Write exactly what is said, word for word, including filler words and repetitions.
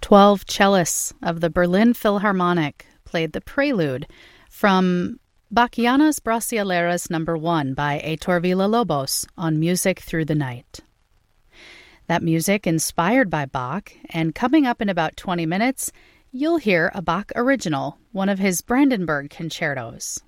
Twelve cellists of the Berlin Philharmonic played the prelude from Bachianas Brasileiras number one by Heitor Villa-Lobos on Music Through the Night. That music inspired by Bach, and coming up in about twenty minutes, you'll hear a Bach original, one of his Brandenburg concertos.